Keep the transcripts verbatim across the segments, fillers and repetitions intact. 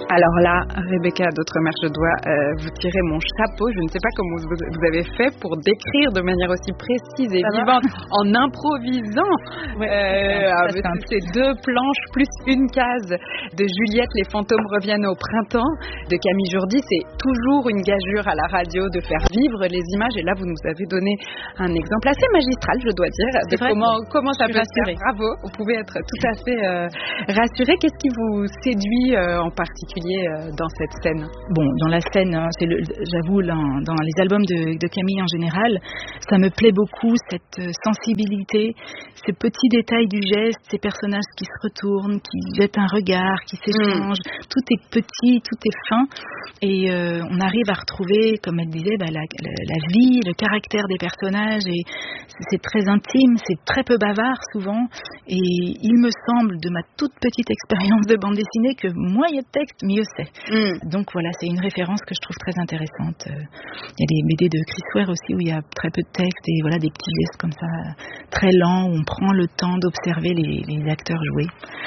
Alors là, Rebecca d'Outremer, je dois euh, vous tirer mon chapeau. Je ne sais pas comment vous, vous avez fait pour décrire de manière aussi précise et Ça vivante, en improvisant ouais, euh, avec ces deux planches plus une case de Juliette, les fantômes reviennent au printemps, de Camille Jourdi. C'est toujours une gageure à la radio de faire vivre les images. Et là, vous nous avez donné un exemple assez magistral, je dois dire, de vrai, comment, comment ça peut se faire. Rassurée. Bravo, vous pouvez être tout à fait euh, rassuré. Qu'est-ce qui vous séduit euh, en particulier dans cette scène? Bon, dans la scène, hein, c'est le, j'avoue, là, dans les albums de, de Camille en général, ça me plaît beaucoup, cette sensibilité, ces petits détails du geste, ces personnages qui se retournent, qui jettent un regard, qui s'échangent. Mmh. Tout est petit, tout est fin. Et euh, on arrive à retrouver, comme elle disait, bah, la, la, la vie, le caractère des personnages. Et c'est très intime, c'est très peu bavard souvent. Et il me semble, de ma toute petite expérience de bande dessinée, que moins il y a de texte, mieux c'est. Mm. Donc voilà, c'est une référence que je trouve très intéressante. Il y a des B D de Chris Ware aussi où il y a très peu de texte et voilà des petits gestes comme ça, très lents, où on prend le temps d'observer les, les acteurs jouer.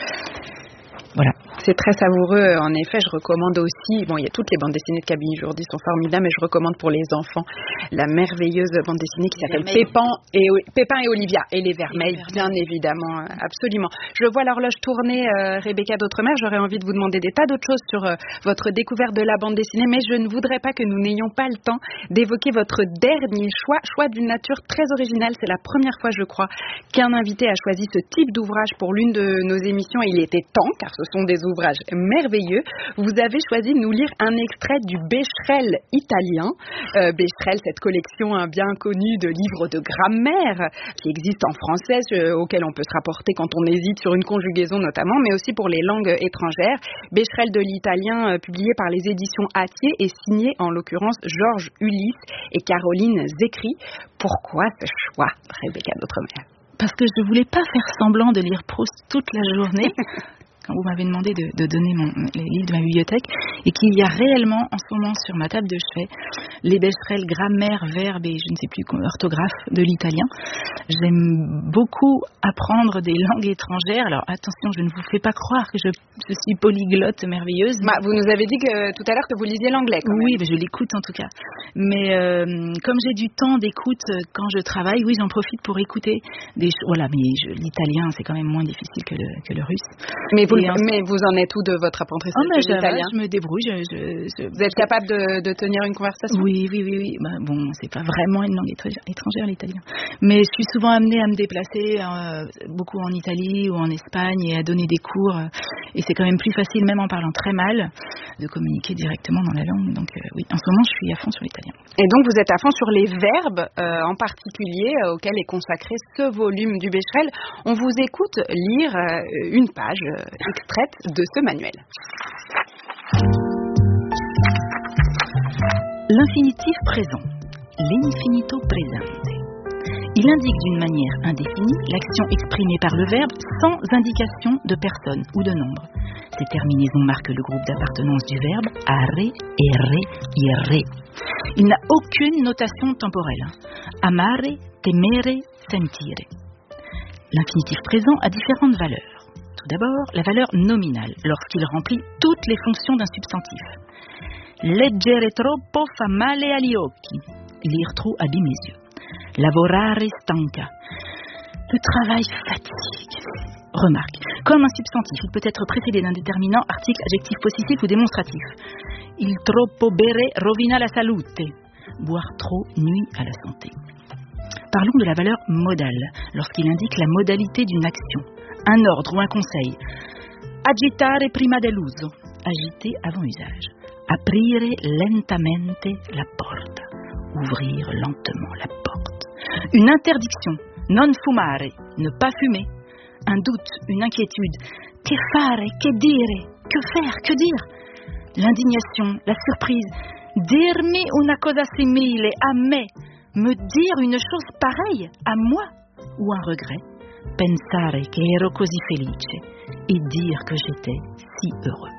Voilà. C'est très savoureux, en effet. Je recommande aussi, bon, il y a toutes les bandes dessinées de Camille Jourdi sont formidables, mais je recommande pour les enfants la merveilleuse bande dessinée qui s'appelle Pépin et, Pépin et Olivia et les Vermeils, bien évidemment, absolument. Je vois l'horloge tourner, euh, Rebecca d'Outremer. J'aurais envie de vous demander des tas d'autres choses sur euh, votre découverte de la bande dessinée, mais je ne voudrais pas que nous n'ayons pas le temps d'évoquer votre dernier choix, choix d'une nature très originale. C'est la première fois, je crois, qu'un invité a choisi ce type d'ouvrage pour l'une de nos émissions. Il était temps, car ce sont des ouvrages merveilleux. Vous avez choisi de nous lire un extrait du Becherel italien. Euh, Becherel, cette collection hein, bien connue de livres de grammaire qui existe en français, euh, auquel on peut se rapporter quand on hésite sur une conjugaison notamment, mais aussi pour les langues étrangères. Becherel de l'italien, euh, publié par les éditions Hatier et signé en l'occurrence Georges Ulysse et Caroline Zecri. Pourquoi ce choix, Rebecca d'Outremer? Parce que je ne voulais pas faire semblant de lire Proust toute la journée. Quand vous m'avez demandé de, de donner mon, les livres de ma bibliothèque, et qu'il y a réellement en ce moment sur ma table de chevet les Becherel grammaire, verbe et je ne sais plus orthographe de l'italien. J'aime beaucoup apprendre des langues étrangères. Alors attention, je ne vous fais pas croire que je, je suis polyglotte merveilleuse. Bah, vous nous avez dit que, tout à l'heure que vous lisiez l'anglais. Quand oui, même. Je l'écoute en tout cas. Mais euh, comme j'ai du temps d'écoute quand je travaille, oui, j'en profite pour écouter des choses. Voilà, mais je, l'italien, c'est quand même moins difficile que le, que le russe. Mais vous, en... mais vous en êtes où de votre apprentissage oh, de l'italien? Je me débrouille. Je, je, je... Vous êtes capable de, de tenir une conversation? Oui, oui, oui. oui. Bah, bon, c'est pas vraiment une langue étrangère, l'italien. Mais je suis souvent amenée à me déplacer euh, beaucoup en Italie ou en Espagne et à donner des cours. Euh, et c'est quand même plus facile, même en parlant très mal, de communiquer directement dans la langue. Donc euh, oui, en ce moment, je suis à fond sur l'italien. Et donc, vous êtes à fond sur les verbes, euh, en particulier, euh, auxquels est consacré ce volume du Becherel. On vous écoute lire euh, une page euh, extraite de ce manuel. L'infinitif présent, l'infinito presente. Il indique d'une manière indéfinie l'action exprimée par le verbe sans indication de personne ou de nombre. Ces terminaisons marquent le groupe d'appartenance du verbe are, ere, ire. Il n'a aucune notation temporelle. Amare, temere, sentire. L'infinitif présent a différentes valeurs. Tout d'abord, la valeur nominale, lorsqu'il remplit toutes les fonctions d'un substantif. Leggere troppo fa male agli occhi. Lire trop abîme les yeux. Lavorare stanca. Le travail fatigue. Remarque, comme un substantif, il peut être précédé d'un déterminant, article, adjectif possessif ou démonstratif. Il troppo bere rovina la salute. Boire trop nuit à la santé. Parlons de la valeur modale, lorsqu'il indique la modalité d'une action, un ordre ou un conseil. Agitare prima dell'uso. Agiter avant usage. Aprire lentamente la porta. Ouvrir lentement la porte. Une interdiction. Non fumare. Ne pas fumer. Un doute, une inquiétude. Que fare, que dire. Que faire, que dire. L'indignation, la surprise. Dirmi una cosa simile a me. Me dire une chose pareille à moi. Ou un regret. Pensare che ero così felice. Et dire que j'étais si heureux.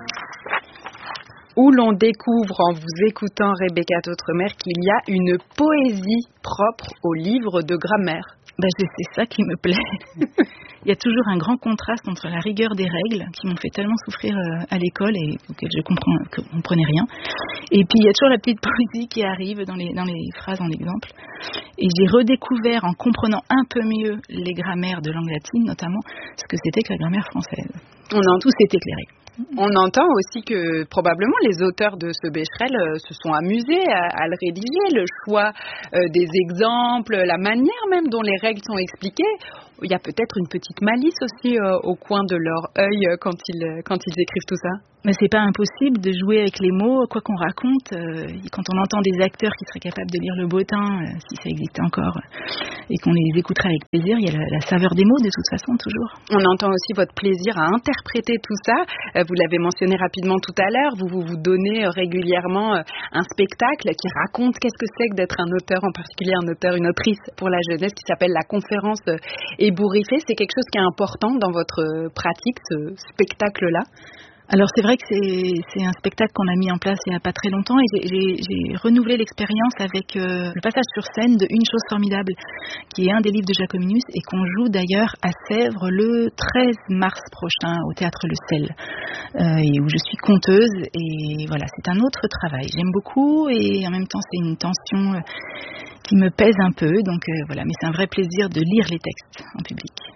Où l'on découvre en vous écoutant Rebecca d'Outremer qu'il y a une poésie propre aux livres de grammaire. Ben, c'est ça qui me plaît. Il y a toujours un grand contraste entre la rigueur des règles, qui m'ont fait tellement souffrir à l'école et auxquelles je comprends, que je ne comprenais rien. Et puis il y a toujours la petite poésie qui arrive dans les, dans les phrases en exemple. Et j'ai redécouvert, en comprenant un peu mieux les grammaires de langue latine notamment, ce que c'était que la grammaire française. On a tous été éclairés. On entend aussi que probablement les auteurs de ce Becherel euh, se sont amusés à, à le rédiger, le choix euh, des exemples, la manière même dont les règles sont expliquées. Il y a peut-être une petite malice aussi euh, au coin de leur œil euh, quand ils, quand ils écrivent tout ça. Mais c'est pas impossible de jouer avec les mots, quoi qu'on raconte. Euh, quand on entend des acteurs qui seraient capables de lire le bottin, euh, si ça existait encore, euh, et qu'on les écouterait avec plaisir, il y a la, la saveur des mots de toute façon toujours. On entend aussi votre plaisir à interpréter tout ça. Euh, vous l'avez mentionné rapidement tout à l'heure. Vous vous, vous donnez euh, régulièrement euh, un spectacle qui raconte qu'est-ce que c'est que d'être un auteur, en particulier un auteur, une autrice pour la jeunesse, qui s'appelle la conférence euh, ébouriffée. C'est quelque chose qui est important dans votre euh, pratique, ce spectacle-là? Alors c'est vrai que c'est, c'est un spectacle qu'on a mis en place il n'y a pas très longtemps et j'ai, j'ai, j'ai renouvelé l'expérience avec euh, le passage sur scène de Une chose formidable, qui est un des livres de Jacominus et qu'on joue d'ailleurs à Sèvres le treize mars prochain au Théâtre Le Sel, euh, et où je suis conteuse et voilà, c'est un autre travail. J'aime beaucoup et en même temps c'est une tension euh, qui me pèse un peu, donc euh, voilà, mais c'est un vrai plaisir de lire les textes en public.